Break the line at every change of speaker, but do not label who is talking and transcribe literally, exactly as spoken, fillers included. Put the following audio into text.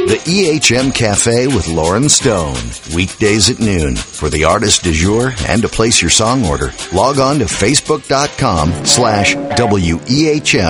The E H M Cafe with Lauren Stone. Weekdays at noon. For the artist du jour and to place your song order, log on to facebook.com slash W E H M